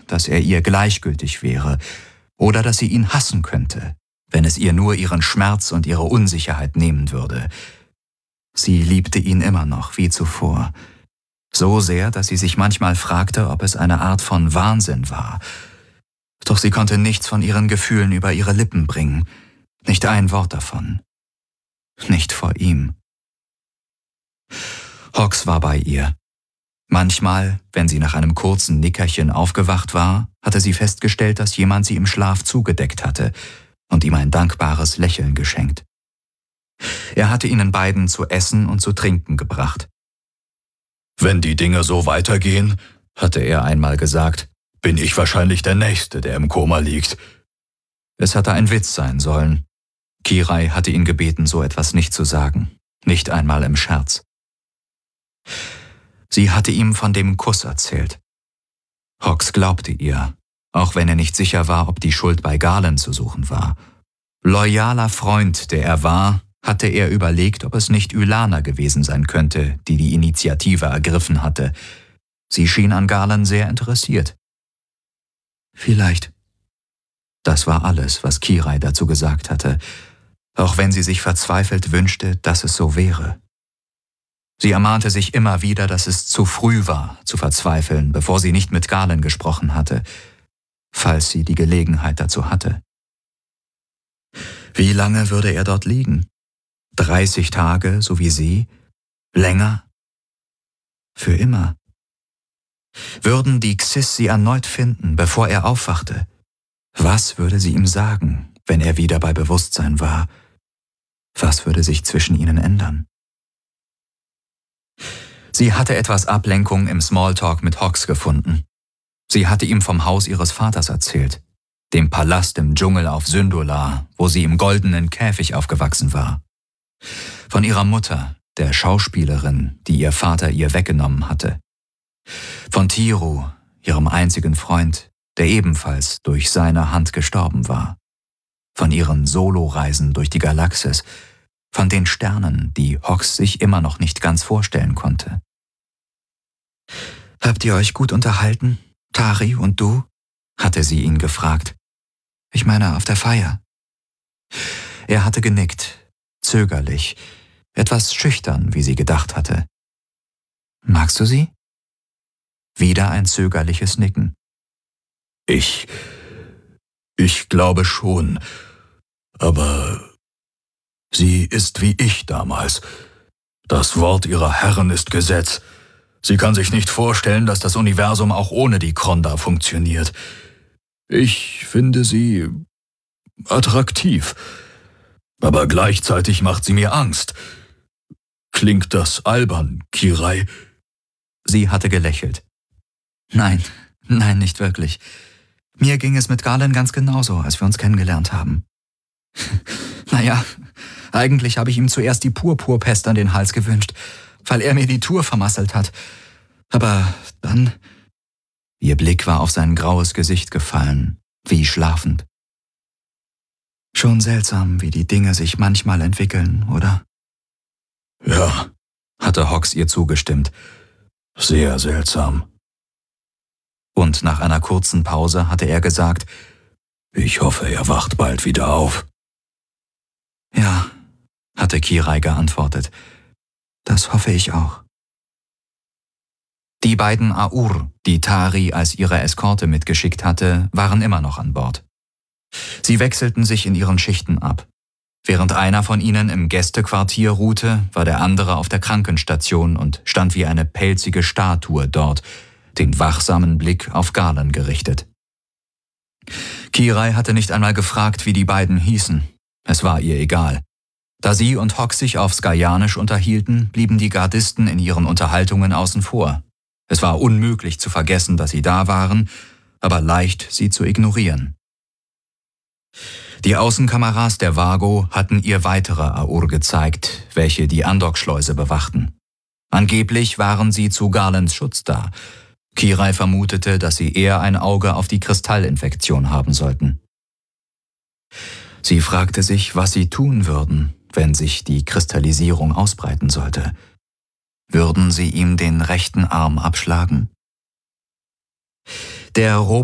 dass er ihr gleichgültig wäre oder dass sie ihn hassen könnte, wenn es ihr nur ihren Schmerz und ihre Unsicherheit nehmen würde. Sie liebte ihn immer noch wie zuvor, so sehr, dass sie sich manchmal fragte, ob es eine Art von Wahnsinn war. Doch sie konnte nichts von ihren Gefühlen über ihre Lippen bringen, nicht ein Wort davon. Nicht vor ihm. Hawks war bei ihr. Manchmal, wenn sie nach einem kurzen Nickerchen aufgewacht war, hatte sie festgestellt, dass jemand sie im Schlaf zugedeckt hatte und ihm ein dankbares Lächeln geschenkt. Er hatte ihnen beiden zu essen und zu trinken gebracht. »Wenn die Dinge so weitergehen«, hatte er einmal gesagt, »bin ich wahrscheinlich der Nächste, der im Koma liegt.« Es hatte ein Witz sein sollen. Kirai hatte ihn gebeten, so etwas nicht zu sagen, nicht einmal im Scherz. Sie hatte ihm von dem Kuss erzählt. Hawks glaubte ihr, auch wenn er nicht sicher war, ob die Schuld bei Galen zu suchen war. Loyaler Freund, der er war, hatte er überlegt, ob es nicht Ylana gewesen sein könnte, die die Initiative ergriffen hatte. Sie schien an Galen sehr interessiert. Vielleicht. Das war alles, was Kirai dazu gesagt hatte, auch wenn sie sich verzweifelt wünschte, dass es so wäre. Sie ermahnte sich immer wieder, dass es zu früh war, zu verzweifeln, bevor sie nicht mit Galen gesprochen hatte, falls sie die Gelegenheit dazu hatte. Wie lange würde er dort liegen? 30 Tage, so wie sie? Länger? Für immer? Würden die Xys sie erneut finden, bevor er aufwachte? Was würde sie ihm sagen, wenn er wieder bei Bewusstsein war? Was würde sich zwischen ihnen ändern? Sie hatte etwas Ablenkung im Smalltalk mit Hawks gefunden. Sie hatte ihm vom Haus ihres Vaters erzählt, dem Palast im Dschungel auf Syndulla, wo sie im goldenen Käfig aufgewachsen war. Von ihrer Mutter, der Schauspielerin, die ihr Vater ihr weggenommen hatte. Von Tiru, ihrem einzigen Freund, der ebenfalls durch seine Hand gestorben war. Von ihren Soloreisen durch die Galaxis, von den Sternen, die Hawks sich immer noch nicht ganz vorstellen konnte. »Habt ihr euch gut unterhalten, Tari und du?« hatte sie ihn gefragt. »Ich meine, auf der Feier.« Er hatte genickt, zögerlich, etwas schüchtern, wie sie gedacht hatte. »Magst du sie?« Wieder ein zögerliches Nicken. Ich glaube schon, aber sie ist wie ich damals. Das Wort ihrer Herren ist Gesetz. Sie kann sich nicht vorstellen, dass das Universum auch ohne die Kronda funktioniert. Ich finde sie attraktiv, aber gleichzeitig macht sie mir Angst. Klingt das albern, Kirai?« Sie hatte gelächelt. Nein, nicht wirklich. Mir ging es mit Galen ganz genauso, als wir uns kennengelernt haben. Naja, eigentlich habe ich ihm zuerst die Purpurpest an den Hals gewünscht, weil er mir die Tour vermasselt hat. Aber dann... Ihr Blick war auf sein graues Gesicht gefallen, wie schlafend. Schon seltsam, wie die Dinge sich manchmal entwickeln, oder? Ja, hatte Hawks ihr zugestimmt. Sehr seltsam. Und nach einer kurzen Pause hatte er gesagt, »Ich hoffe, er wacht bald wieder auf.« »Ja«, hatte Kirai geantwortet, »das hoffe ich auch.« Die beiden Aur, die Tari als ihre Eskorte mitgeschickt hatte, waren immer noch an Bord. Sie wechselten sich in ihren Schichten ab. Während einer von ihnen im Gästequartier ruhte, war der andere auf der Krankenstation und stand wie eine pelzige Statue dort, den wachsamen Blick auf Galen gerichtet. Kirai hatte nicht einmal gefragt, wie die beiden hießen. Es war ihr egal. Da sie und Hawks sich auf Skaianisch unterhielten, blieben die Gardisten in ihren Unterhaltungen außen vor. Es war unmöglich zu vergessen, dass sie da waren, aber leicht, sie zu ignorieren. Die Außenkameras der Vago hatten ihr weitere Aur gezeigt, welche die Andockschleuse bewachten. Angeblich waren sie zu Galens Schutz da. Kirai vermutete, dass sie eher ein Auge auf die Kristallinfektion haben sollten. Sie fragte sich, was sie tun würden, wenn sich die Kristallisierung ausbreiten sollte. Würden sie ihm den rechten Arm abschlagen? Der